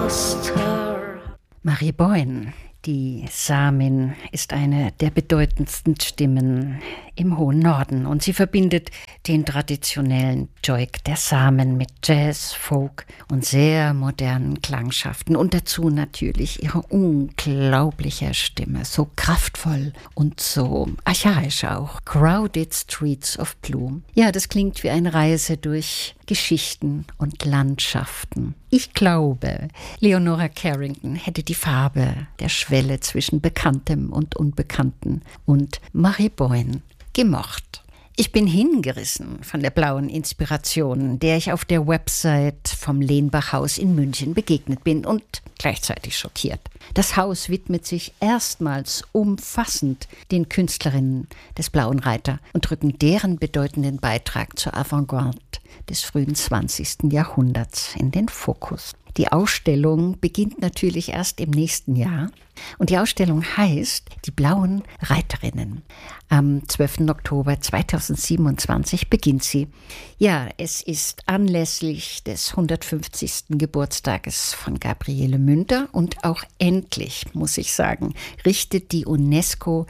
lost her. Marie Boyne, die Samin, ist eine der bedeutendsten Stimmen im hohen Norden und sie verbindet den traditionellen Joik der Samen mit Jazz, Folk und sehr modernen Klangschaften und dazu natürlich ihre unglaubliche Stimme, so kraftvoll und so archaisch auch. Crowded Streets of Blue. Ja, das klingt wie eine Reise durch Geschichten und Landschaften. Ich glaube, Leonora Carrington hätte die Farbe der Schwelle zwischen Bekanntem und Unbekannten und Marie Boyne gemocht. Ich bin hingerissen von der blauen Inspiration, der ich auf der Website vom Lenbach-Haus in München begegnet bin und gleichzeitig schockiert. Das Haus widmet sich erstmals umfassend den Künstlerinnen des Blauen Reiter und drücken deren bedeutenden Beitrag zur Avantgarde des frühen 20. Jahrhunderts in den Fokus. Die Ausstellung beginnt natürlich erst im nächsten Jahr und die Ausstellung heißt Die Blauen Reiterinnen. Am 12. Oktober 2027 beginnt sie. Ja, es ist anlässlich des 150. Geburtstages von Gabriele Münter und auch endlich, muss ich sagen, richtet die UNESCO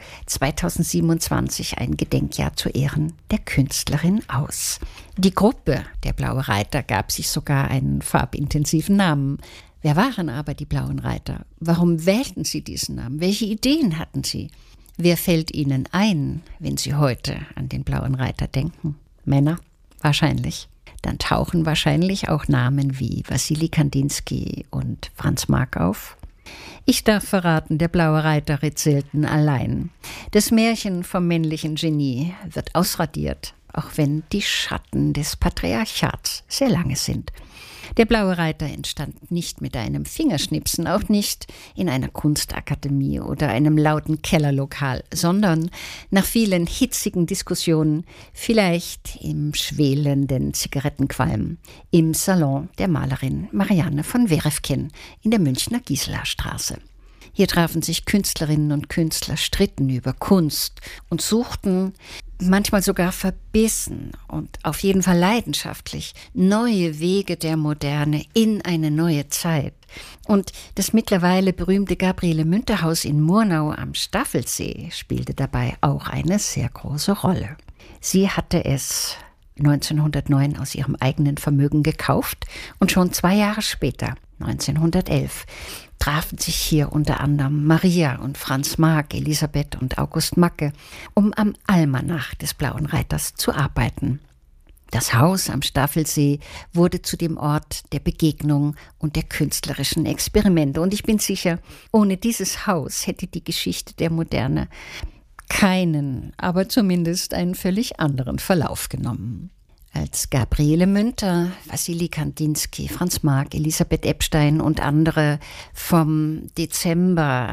2027 ein Gedenkjahr zu Ehren der Künstlerin aus. Die Gruppe Der Blaue Reiter gab sich sogar einen farbintensiven Namen. Wer waren aber die Blauen Reiter? Warum wählten sie diesen Namen? Welche Ideen hatten sie? Wer fällt ihnen ein, wenn sie heute an den Blauen Reiter denken? Männer? Wahrscheinlich. Dann tauchen wahrscheinlich auch Namen wie Wassily Kandinsky und Franz Marc auf. Ich darf verraten, der Blaue Reiter ritt selten allein. Das Märchen vom männlichen Genie wird ausradiert, auch wenn die Schatten des Patriarchats sehr lange sind. Der Blaue Reiter entstand nicht mit einem Fingerschnipsen, auch nicht in einer Kunstakademie oder einem lauten Kellerlokal, sondern nach vielen hitzigen Diskussionen, vielleicht im schwelenden Zigarettenqualm, im Salon der Malerin Marianne von Werefkin in der Münchner Giselastraße. Hier trafen sich Künstlerinnen und Künstler, stritten über Kunst und suchten, manchmal sogar verbissen und auf jeden Fall leidenschaftlich, neue Wege der Moderne in eine neue Zeit. Und das mittlerweile berühmte Gabriele Münter Haus in Murnau am Staffelsee spielte dabei auch eine sehr große Rolle. Sie hatte es 1909 aus ihrem eigenen Vermögen gekauft und schon 2 Jahre später, 1911, trafen sich hier unter anderem Maria und Franz Marc, Elisabeth und August Macke, um am Almanach des Blauen Reiters zu arbeiten. Das Haus am Staffelsee wurde zu dem Ort der Begegnung und der künstlerischen Experimente. Und ich bin sicher, ohne dieses Haus hätte die Geschichte der Moderne keinen, aber zumindest einen völlig anderen Verlauf genommen. Als Gabriele Münter, Wassily Kandinsky, Franz Marc, Elisabeth Epstein und andere vom Dezember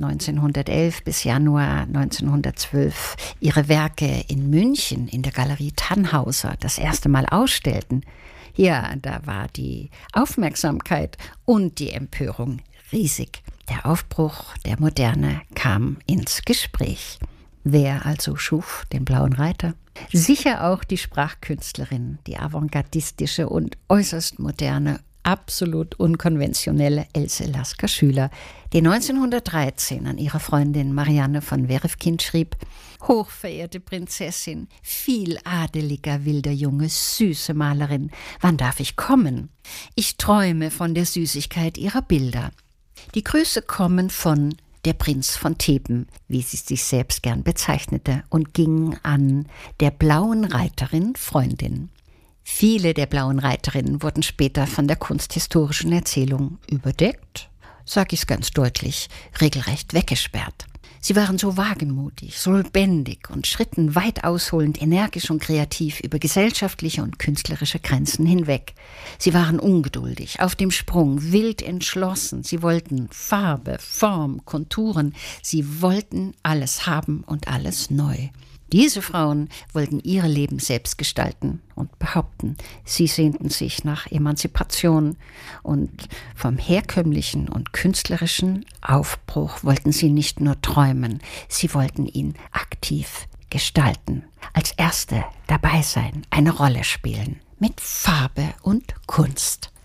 1911 bis Januar 1912 ihre Werke in München in der Galerie Tannhauser das erste Mal ausstellten, ja, da war die Aufmerksamkeit und die Empörung riesig. Der Aufbruch der Moderne kam ins Gespräch. Wer also schuf den Blauen Reiter? Sicher auch die Sprachkünstlerin, die avantgardistische und äußerst moderne, absolut unkonventionelle Else Lasker-Schüler, die 1913 an ihre Freundin Marianne von Werefkin schrieb: Hochverehrte Prinzessin, viel adeliger wilder Junge, süße Malerin, wann darf ich kommen? Ich träume von der Süßigkeit ihrer Bilder. Die Grüße kommen von der Prinz von Theben, wie sie sich selbst gern bezeichnete, und ging an der Blauen Reiterin Freundin. Viele der Blauen Reiterinnen wurden später von der kunsthistorischen Erzählung überdeckt, sag ich's ganz deutlich, regelrecht weggesperrt. Sie waren so wagemutig, so lebendig und schritten weit ausholend, energisch und kreativ über gesellschaftliche und künstlerische Grenzen hinweg. Sie waren ungeduldig, auf dem Sprung, wild entschlossen. Sie wollten Farbe, Form, Konturen. Sie wollten alles haben und alles neu. Diese Frauen wollten ihre Leben selbst gestalten und behaupten. Sie sehnten sich nach Emanzipation und vom herkömmlichen und künstlerischen Aufbruch wollten sie nicht nur träumen, sie wollten ihn aktiv gestalten. Als Erste dabei sein, eine Rolle spielen mit Farbe und Kunst.